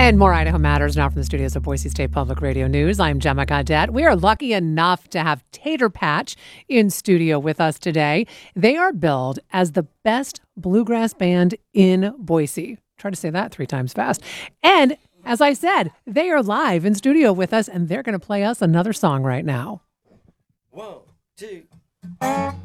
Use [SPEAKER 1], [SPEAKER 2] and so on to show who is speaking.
[SPEAKER 1] And more Idaho Matters now from the studios of Boise State Public Radio News. I'm Gemma Gaudette. We are lucky enough to have Tater Patch in studio with us today. They are billed as the best bluegrass band in Boise. Try to say that 3 times fast. And as I said, they are live in studio with us, and they're going to play us another song right now.
[SPEAKER 2] 1, 2.